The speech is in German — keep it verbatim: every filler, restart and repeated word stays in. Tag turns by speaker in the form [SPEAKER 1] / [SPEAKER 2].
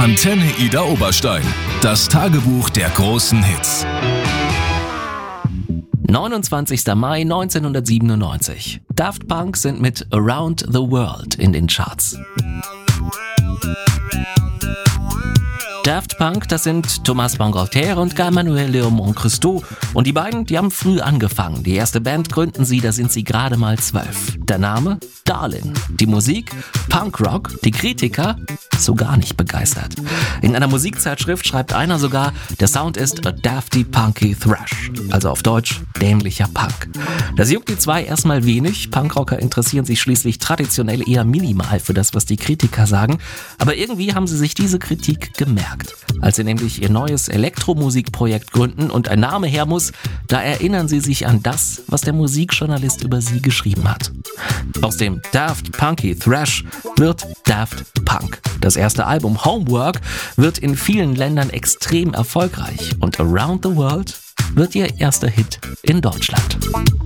[SPEAKER 1] Antenne Ida Oberstein. Das Tagebuch der großen Hits.
[SPEAKER 2] neunundzwanzigster Mai neunzehnhundertsiebenundneunzig. Daft Punk sind mit Around the World in den Charts. Daft Punk, das sind Thomas Bangalter und Guy-Manuel Leomond Christou. Und die beiden, die haben früh angefangen. Die erste Band gründen sie, da sind sie gerade mal zwölf. Der Name? Darlin. Die Musik? Punkrock. Die Kritiker? So gar nicht begeistert. In einer Musikzeitschrift schreibt einer sogar, der Sound ist a dafty punky thrash. Also auf Deutsch, dämlicher Punk. Das juckt die zwei erstmal wenig. Punkrocker interessieren sich schließlich traditionell eher minimal für das, was die Kritiker sagen. Aber irgendwie haben sie sich diese Kritik gemerkt. Als sie nämlich ihr neues Elektromusikprojekt gründen und ein Name her muss, da erinnern sie sich an das, was der Musikjournalist über sie geschrieben hat. Aus dem Daft Punky Thrash wird Daft Punk. Das erste Album Homework wird in vielen Ländern extrem erfolgreich und Around the World wird ihr erster Hit in Deutschland.